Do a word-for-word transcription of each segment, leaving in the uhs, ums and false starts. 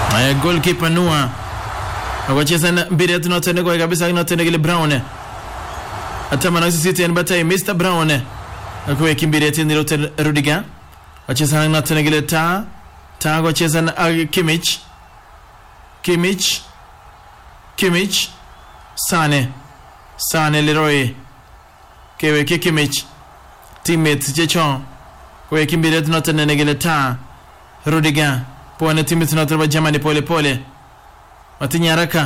Aya goalkeeper Noah akocheza mbiret noto nego kabisa noto negile Brown atama na sisi tena batai Mister Brown akwe kimbiret ni rote Rudiger acheza noto negile ta ta akocheza na Kimmich Kimmich Kimmich Sane Sane Leroy kewe Kimmich teammate Chechon kwa kimbiret noto negile ta Rudiger pone timu tunatorba Germany pole pole matinya haraka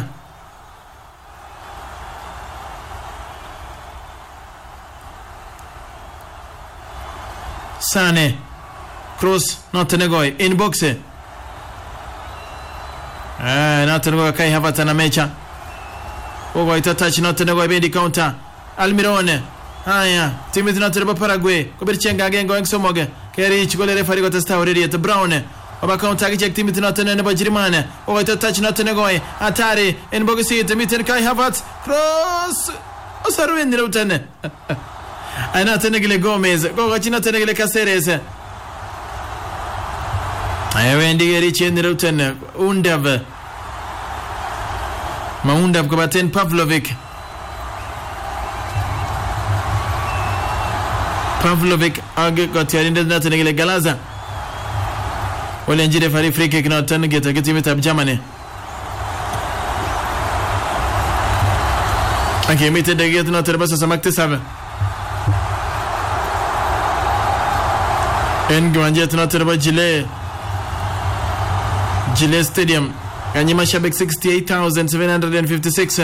Sane cross Notenegoi in box eh Notenegoi Kai Havertz na mecha ogo ita touch Notenegoi bendi counter Almirone haya timu tunatorba Paraguay kubirchenga gengo engsomoge keri chigole refari ko testa already at Brown Oba counter check team Notenegoi nebo Jirimane ogo ita touch Notenegoi atari in box it mitten Kai Havertz cross osaruin Notenegoi Ana Tenegile Gomez gogo china Tenegile Caceres Ayawendi geri cheni Ruten Undav Maundav kubaten Pavlovic Pavlovic age gotiarinde na Tenegile Galaza Wale njire fari free kick na Tenegile getimetab Germany Okay mite de get na terbasa samakte sabe En gwanje tunaterba Gile Gile Stadium Kanyi mashabik sixty-eight thousand seven hundred fifty-six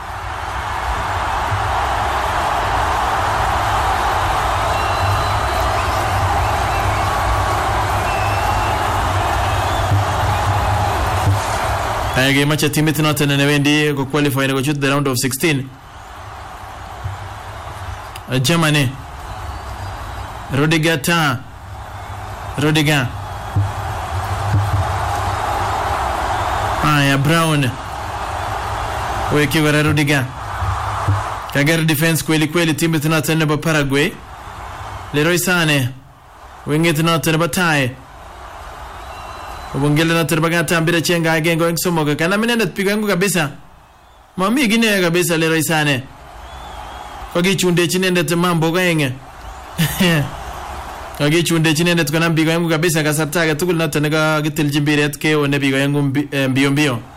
Ayage macha timu tunatana newendi ku qualify go shoot the round of sixteen Germany Rudiger ta Rudiger Aya Brown Weki wara Rudiger Kagari defense kweli kweli timu tunatana ba Paraguay Leroy Sane Wingi tunatana ba Tai Ubungele na terbagata mbira chenga agengo ngsomoga kana minenda pigo yangu kabisa Mami gine kabisa Leroy Sane Kogi chunde chinende temambo genge Kage chunde chinende tukana mbigo yangu kabisa kasartaga tukul natanega gitil jimbiret ke one bigo yangu mbio mbio